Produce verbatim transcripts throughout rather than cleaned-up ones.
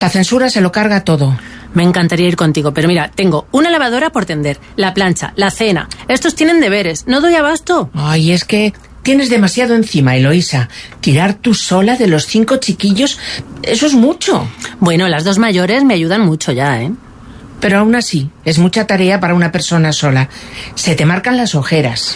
La censura se lo carga todo. Me encantaría ir contigo, pero mira, tengo una lavadora por tender, la plancha, la cena. Estos tienen deberes, no doy abasto. Ay, es que tienes demasiado encima, Eloísa. Tirar tú sola de los cinco chiquillos, eso es mucho. Bueno, las dos mayores me ayudan mucho ya, ¿eh? Pero aún así, es mucha tarea para una persona sola. Se te marcan las ojeras.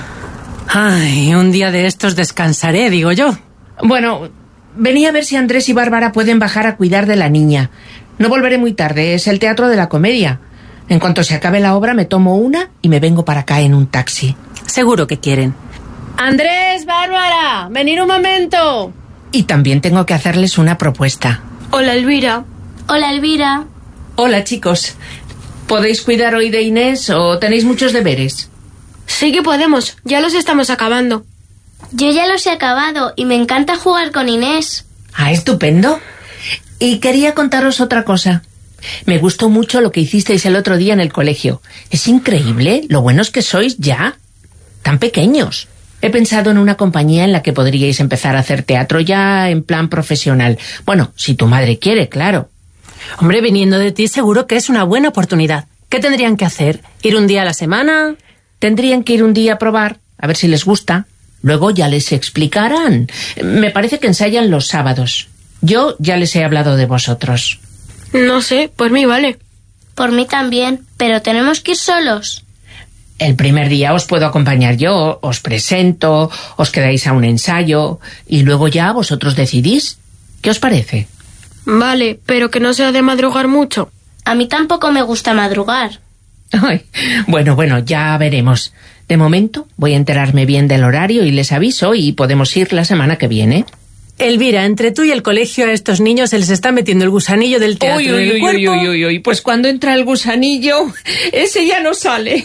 Ay, un día de estos descansaré, digo yo. Bueno, venía a ver si Andrés y Bárbara pueden bajar a cuidar de la niña. No volveré muy tarde, es el Teatro de la Comedia. En cuanto se acabe la obra me tomo una y me vengo para acá en un taxi. Seguro que quieren. Andrés, Bárbara, venid un momento. Y también tengo que hacerles una propuesta. Hola, Elvira. Hola, Elvira. Hola, chicos. ¿Podéis cuidar hoy de Inés o tenéis muchos deberes? Sí que podemos, ya los estamos acabando. Yo ya los he acabado y me encanta jugar con Inés. Ah, estupendo. Y quería contaros otra cosa. Me gustó mucho lo que hicisteis el otro día en el colegio. Es increíble lo buenos que sois ya. Tan pequeños. He pensado en una compañía en la que podríais empezar a hacer teatro ya en plan profesional. Bueno, si tu madre quiere, claro. Hombre, viniendo de ti seguro que es una buena oportunidad. ¿Qué tendrían que hacer? ¿Ir un día a la semana? Tendrían que ir un día a probar, a ver si les gusta. Luego ya les explicarán. Me parece que ensayan los sábados. Yo ya les he hablado de vosotros. No sé, por mí vale. Por mí también, pero tenemos que ir solos. El primer día os puedo acompañar yo, os presento, os quedáis a un ensayo y luego ya vosotros decidís. ¿Qué os parece? Vale, pero que no sea de madrugar mucho. A mí tampoco me gusta madrugar. Ay, bueno, bueno, ya veremos. De momento voy a enterarme bien del horario y les aviso y podemos ir la semana que viene. Elvira, entre tú y el colegio a estos niños se les está metiendo el gusanillo del teatro uy, uy, en el uy, cuerpo. Uy, uy, uy, pues cuando entra el gusanillo, ese ya no sale.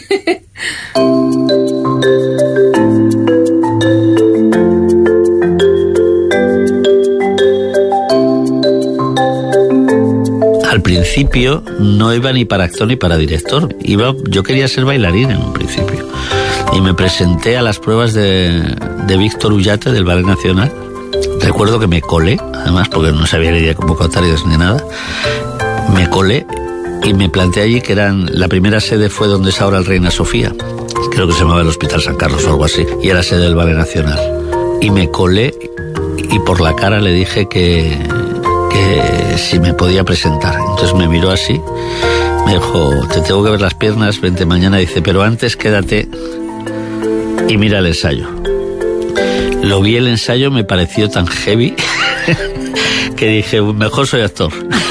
Al principio no iba ni para actor ni para director. Iba, yo quería ser bailarín en un principio. Y me presenté a las pruebas de, de Víctor Ullate del Ballet Nacional. Recuerdo que me colé, además porque no sabía ni de convocatorias ni nada. Me colé y me planté allí, que eran, la primera sede fue donde es ahora el Reina Sofía. Creo que se llamaba el Hospital San Carlos o algo así. Y era sede del Ballet Nacional. Y me colé y por la cara le dije que... que si me podía presentar. Entonces me miró así, me dijo, te tengo que ver las piernas, vente mañana. Dice, pero antes quédate y mira el ensayo. Lo vi el ensayo, me pareció tan heavy que dije, mejor soy actor.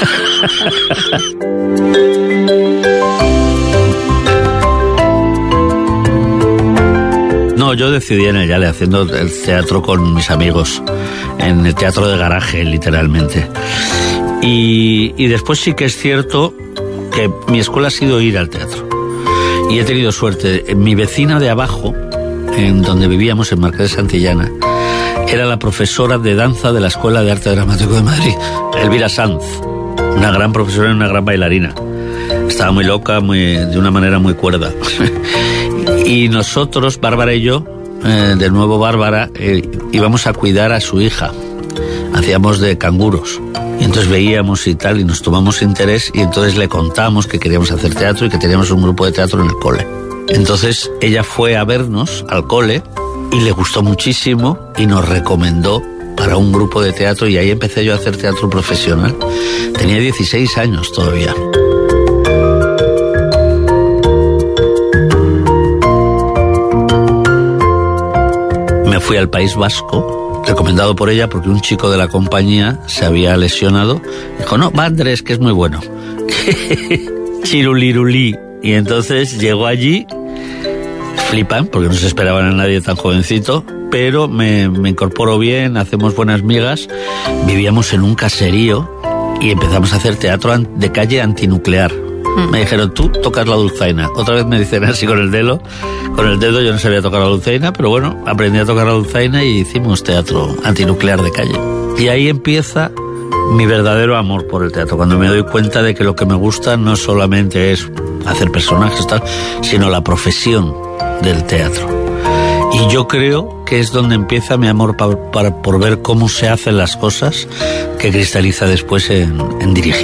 No, yo decidí en el Yale, haciendo el teatro con mis amigos, en el teatro de garaje, literalmente. Y, y después sí que es cierto que mi escuela ha sido ir al teatro. Y he tenido suerte. Mi vecina de abajo, en donde vivíamos, en Marqués de Santillana, era la profesora de danza de la Escuela de Arte Dramático de Madrid, Elvira Sanz, una gran profesora y una gran bailarina. Estaba muy loca, muy, de una manera muy cuerda. Y nosotros, Bárbara y yo, eh, del nuevo Bárbara, eh, íbamos a cuidar a su hija. Hacíamos de canguros. Y entonces veíamos y tal, y nos tomamos interés, y entonces le contamos que queríamos hacer teatro y que teníamos un grupo de teatro en el cole. Entonces ella fue a vernos al cole y le gustó muchísimo y nos recomendó para un grupo de teatro, y ahí empecé yo a hacer teatro profesional. Tenía dieciséis años todavía. Me fui al País Vasco, recomendado por ella, porque un chico de la compañía se había lesionado. Dijo, no, va Andrés, que es muy bueno. Chirulirulí. Y entonces llegó allí, flipan, porque no se esperaban a nadie tan jovencito, pero me, me incorporó bien, hacemos buenas migas, vivíamos en un caserío y empezamos a hacer teatro de calle antinuclear. Mm. Me dijeron, tú tocas la dulzaina. Otra vez me dicen así con el dedo, con el dedo, yo no sabía tocar la dulzaina, pero bueno, aprendí a tocar la dulzaina y hicimos teatro antinuclear de calle. Y ahí empieza mi verdadero amor por el teatro, cuando me doy cuenta de que lo que me gusta no solamente es hacer personajes, tal, sino la profesión del teatro. Y yo creo que es donde empieza mi amor pa, para, por ver cómo se hacen las cosas, que cristaliza después en, en dirigir.